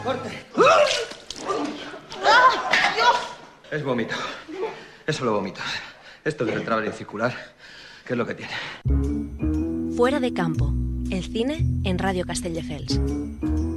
¡Corte! ¡Dios! Es vómito. Es solo vómito. Esto es del travel circular. ¿Qué es lo que tiene? Fuera de campo. El cine en Radio Castelldefels.